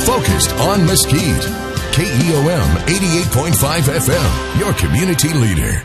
focused on Mesquite. KEOM 88.5 FM, your community leader.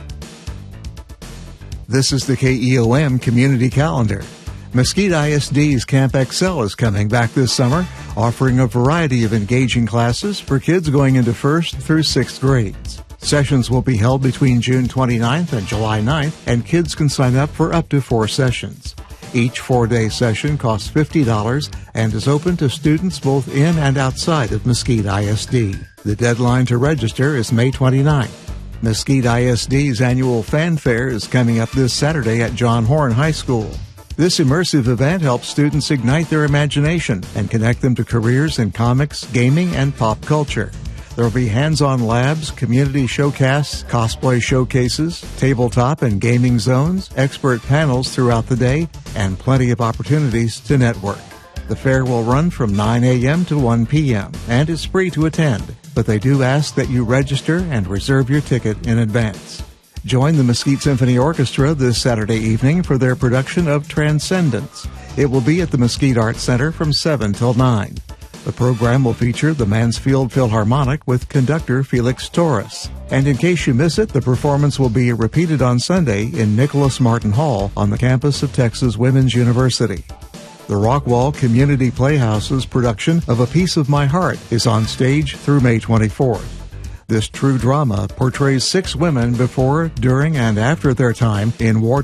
This is the KEOM Community Calendar. Mesquite ISD's Camp Excel is coming back this summer, offering a variety of engaging classes for kids going into 1st through 6th grades. Sessions will be held between June 29th and July 9th, and kids can sign up for up to 4 sessions. Each 4-day session costs $50 and is open to students both in and outside of Mesquite ISD. The deadline to register is May 29th. Mesquite ISD's annual fanfare is coming up this Saturday at John Horn High School. This immersive event helps students ignite their imagination and connect them to careers in comics, gaming, and pop culture. There will be hands-on labs, community showcasts, cosplay showcases, tabletop and gaming zones, expert panels throughout the day, and plenty of opportunities to network. The fair will run from 9 a.m. to 1 p.m. and is free to attend, but they do ask that you register and reserve your ticket in advance. Join the Mesquite Symphony Orchestra this Saturday evening for their production of Transcendence. It will be at the Mesquite Arts Center from 7 till 9. The program will feature the Mansfield Philharmonic with conductor Felix Torres. And in case you miss it, the performance will be repeated on Sunday in Nicholas Martin Hall on the campus of Texas Women's University. The Rockwall Community Playhouse's production of A Piece of My Heart is on stage through May 24th. This true drama portrays 6 women before, during, and after their time in war